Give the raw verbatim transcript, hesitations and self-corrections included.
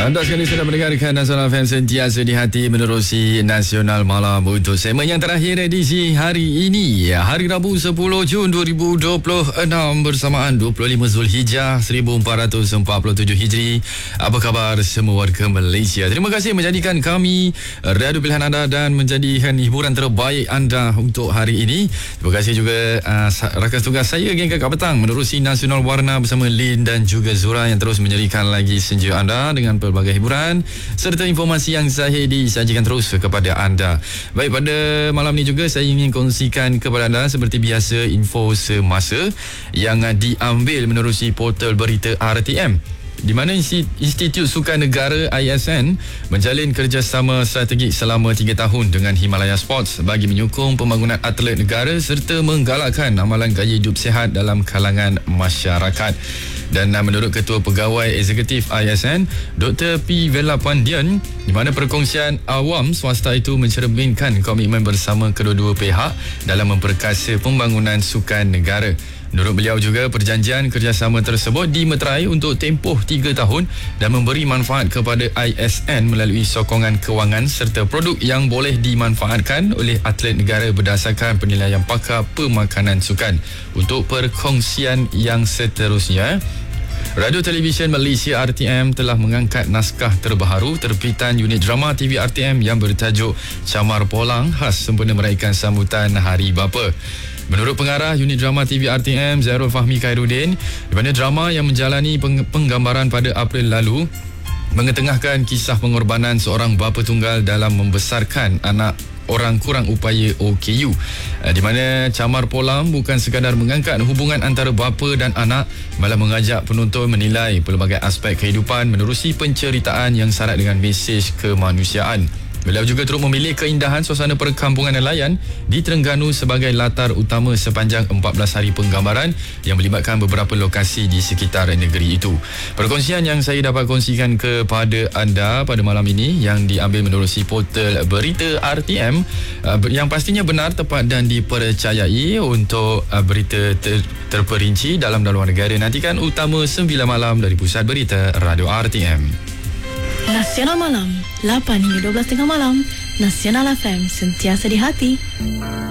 Anda sekali sudah mendengarkan Nasional F M sentiasa di hati menerusi Nasional Malam untuk segmen yang terakhir edisi hari ini, hari Rabu sepuluh Jun dua ribu dua puluh enam bersamaan dua puluh lima Zulhijjah seribu empat ratus empat puluh tujuh Hijri. Apa khabar semua warga Malaysia? Terima kasih menjadikan kami radio pilihan anda dan menjadikan hiburan terbaik anda untuk hari ini. Terima kasih juga uh, rakan tugas saya geng Kakak Petang menerusi Nasional Warna bersama Lin dan juga Zura yang terus menjadikan lagi senja anda dengan pelbagai hiburan serta informasi yang sahih disajikan terus kepada anda. Baik, pada malam ni juga saya ingin kongsikan kepada anda seperti biasa info semasa yang diambil menerusi portal berita R T M, di mana Institut Sukan Negara I S N menjalin kerjasama strategik selama tiga tahun dengan Himalaya Sports bagi menyokong pembangunan atlet negara serta menggalakkan amalan gaya hidup sihat dalam kalangan masyarakat. Dan uh, menurut Ketua Pegawai Eksekutif I S N, Doktor P. Velapandian, di mana perkongsian awam swasta itu mencerminkan komitmen bersama kedua-dua pihak dalam memperkasa pembangunan sukan negara. Menurut beliau juga, perjanjian kerjasama tersebut dimeterai untuk tempoh tiga tahun dan memberi manfaat kepada I S N melalui sokongan kewangan serta produk yang boleh dimanfaatkan oleh atlet negara berdasarkan penilaian pakar pemakanan sukan. Untuk perkongsian yang seterusnya, Radio Televisyen Malaysia R T M telah mengangkat naskah terbaru terbitan unit drama T V R T M yang bertajuk Camar Polang khas sempena meraihkan sambutan Hari Bapa. Menurut pengarah unit drama T V R T M Zairul Fahmi Khairuddin, di mana drama yang menjalani peng- penggambaran pada April lalu mengetengahkan kisah pengorbanan seorang bapa tunggal dalam membesarkan anak orang kurang upaya O K U, di mana Camar Polang bukan sekadar mengangkat hubungan antara bapa dan anak, malah mengajak penonton menilai pelbagai aspek kehidupan menerusi penceritaan yang syarat dengan mesej kemanusiaan. Beliau juga turut memilih keindahan suasana perkampungan nelayan di Terengganu sebagai latar utama sepanjang empat belas hari penggambaran yang melibatkan beberapa lokasi di sekitar negeri itu. Perkongsian yang saya dapat kongsikan kepada anda pada malam ini yang diambil menerusi portal berita R T M yang pastinya benar, tepat dan dipercayai. Untuk berita ter- terperinci dalam dan luar negara, nantikan utama sembilan malam dari Pusat Berita Radio R T M. Nasional Malam, lapan hingga dua belas tengah malam. Nasional F M, sentiasa di hati.